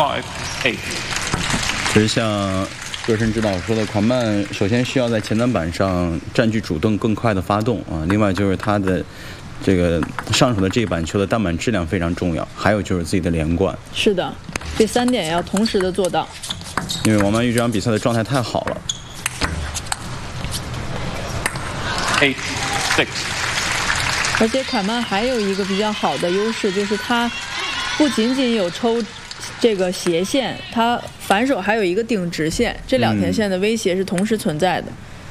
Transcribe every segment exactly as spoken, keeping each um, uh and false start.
five eight。 其实像热身指导说的，款曼首先需要在前单板上占据主动，更快的发动啊。另外就是他的这个上手的这一板球的单板质量非常重要，还有就是自己的连贯。 是的，这三点要同时的做到。 因为王曼玉这场比赛的状态太好了。 eight six。 而且款曼还有一个比较好的优势，就是他不仅仅有抽这个斜线，他反手还有一个顶直线，这两条线的威胁是同时存在的。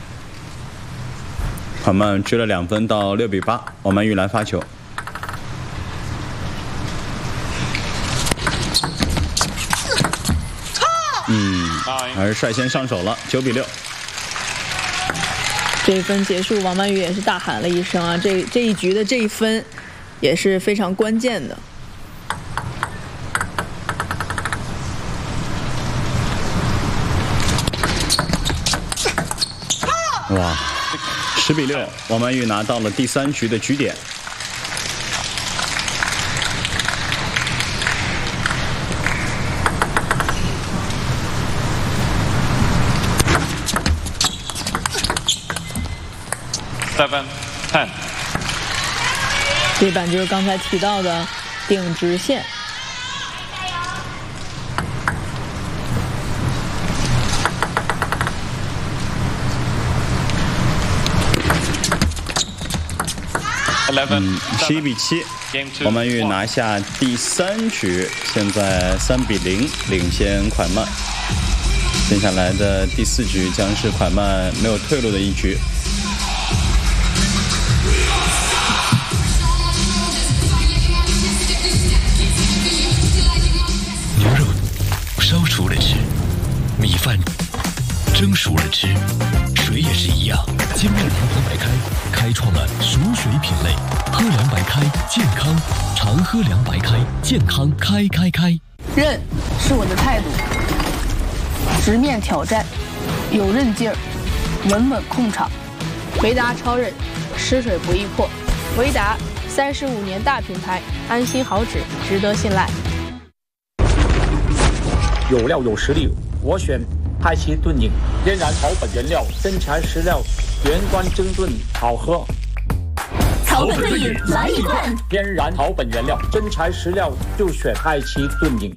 款曼追了两分到六比八，王曼玉来发球。嗯，还是率先上手了，九比六。 这一分结束，王曼玉也是大喊了一声啊！这这一局的这一分也是非常关键的。 哇，十比六，王曼玉拿到了第三局的局点。 seven ten。 这板就是刚才提到的顶直线。 嗯，十一比七，王曼玉拿下第三局，现在三比零领先款曼。接下来的第四局将是款曼没有退路的一局。 牛肉烧熟了吃，米饭蒸熟了吃，水也是一样。精酿南方白开开创了熟水品类，喝凉白开健康，常喝凉白开健康开开开。 韧是我的态度，直面挑战，有韧劲儿，稳稳控场。维达超韧，湿水不易破。维达三十五年大品牌，安心好纸，值得信赖。 有料有实力，我选派奇炖饮，天然草本原料，真材实料，原装蒸炖，好喝。 草本炖饮来一罐， 天然草本原料，真材实料，就选派奇炖饮。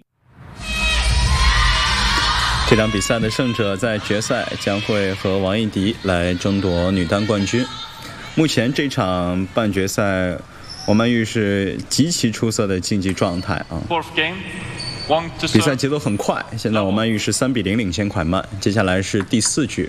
这场比赛的胜者在决赛将会和王艺迪来争夺女单冠军。目前这场半决赛，王曼玉是极其出色的竞技状态啊。比赛节奏很快，现在王曼玉是三比零领先款曼。接下来是第四局。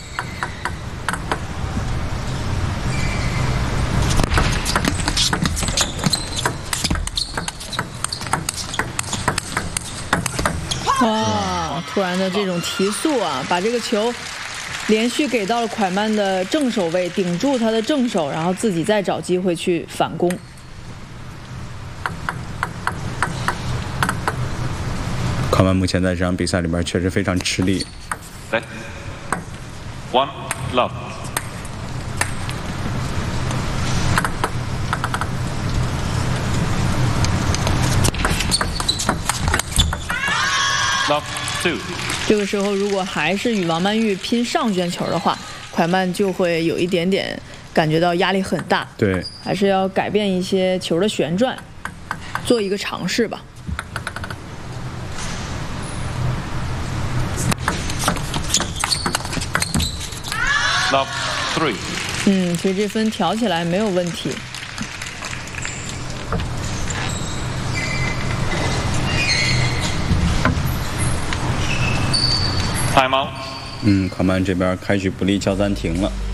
哇！突然的这种提速啊，把这个球连续给到了款曼的正手位，顶住他的正手，然后自己再找机会去反攻。 款曼目前在这场比赛里边确实非常吃力。 来 ，one love。love two。 这个时候如果还是与王曼玉拼上旋球的话，款曼就会有一点点感觉到压力很大。 对， 还是要改变一些球的旋转，做一个尝试吧。 love three。 嗯，其实这分调起来没有问题。 time out。 嗯，款曼这边开局不利叫暂停了。